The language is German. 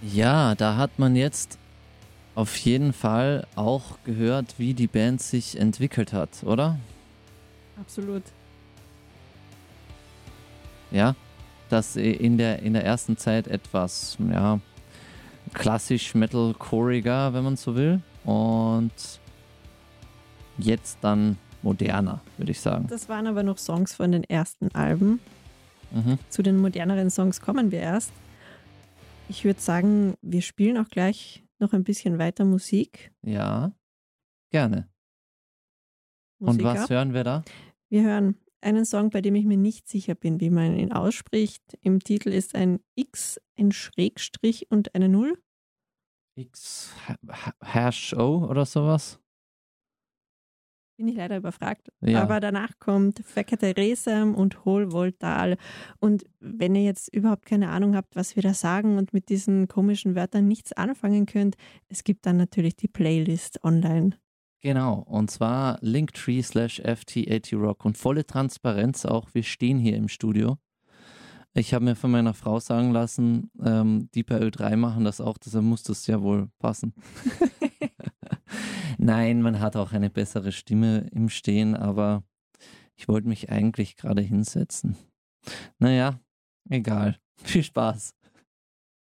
Ja, da hat man jetzt auf jeden Fall auch gehört, wie die Band sich entwickelt hat, oder? Absolut. Ja, dass in der ersten Zeit etwas, ja, klassisch Metal-Choriger, wenn man so will. Und jetzt dann moderner, würde ich sagen. Das waren aber noch Songs von den ersten Alben. Mhm. Zu den moderneren Songs kommen wir erst. Ich würde sagen, wir spielen auch gleich noch ein bisschen weiter Musik. Ja, gerne. Und Musik was ab. hören wir da? Wir hören einen Song, bei dem ich mir nicht sicher bin, wie man ihn ausspricht. Im Titel ist ein X, ein Schrägstrich und eine Null. X Hash O oder sowas? Bin ich leider überfragt. Ja. Aber danach kommt Fekete Resam und Hol Voltal. Und wenn ihr jetzt überhaupt keine Ahnung habt, was wir da sagen und mit diesen komischen Wörtern nichts anfangen könnt, es gibt dann natürlich die Playlist online. Genau, und zwar linktree/ft80rock und volle Transparenz auch. Wir stehen hier im Studio. Ich habe mir von meiner Frau sagen lassen, die bei Ö3 machen das auch, deshalb muss das ja wohl passen. Nein, man hat auch eine bessere Stimme im Stehen, aber ich wollte mich eigentlich gerade hinsetzen. Naja, egal. Viel Spaß.